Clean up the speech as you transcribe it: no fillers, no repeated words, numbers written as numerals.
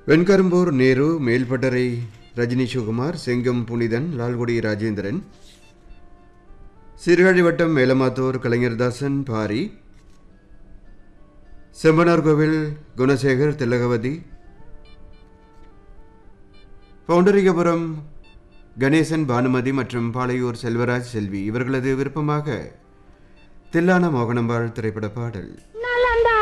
வெண்கரும்பூர் நேரு, மேல்பட்டறை ரஜினி சிவகுமார், செங்கம் புனிதன், லால்குடி ராஜேந்திரன், சீர்காழி வட்டம் மேலமாத்தூர் கலைஞர்தாசன், பாரி, செம்பனார்கோவில் குணசேகர், திலகவதி, பவுண்டரிகபுரம் கணேசன், பானுமதி மற்றும் பாளையூர் செல்வராஜ், செல்வி இவர்களது விருப்பமாக தில்லான மோகனம்பாள் திரைப்பட பாடல்.